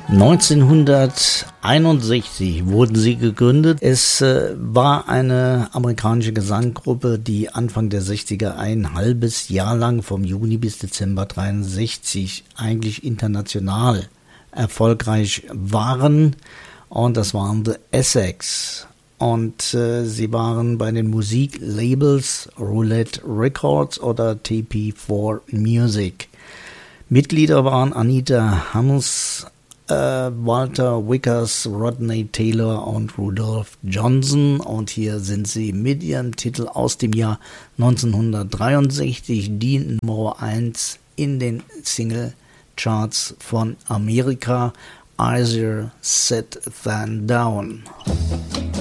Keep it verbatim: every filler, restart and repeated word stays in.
neunzehnhunderteinundsechzig wurden sie gegründet. Es äh, war eine amerikanische Gesanggruppe, die Anfang der sechziger ein halbes Jahr lang vom Juni bis Dezember dreiundsechzig eigentlich international erfolgreich waren. Und das waren The Essex. Und äh, sie waren bei den Musiklabels Roulette Records oder T P vier Music. Mitglieder waren Anita Hammes, äh, Walter Vickers, Rodney Taylor und Rudolph Johnson. Und hier sind sie mit ihrem Titel aus dem Jahr neunzehnhundertdreiundsechzig, die Nummer eins in den Single-Charts von Amerika, Easier Said Than Done.